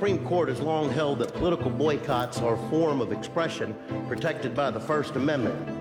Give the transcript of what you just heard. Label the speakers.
Speaker 1: Supreme Court has long held that political boycotts are a form of expression protected by the First Amendment.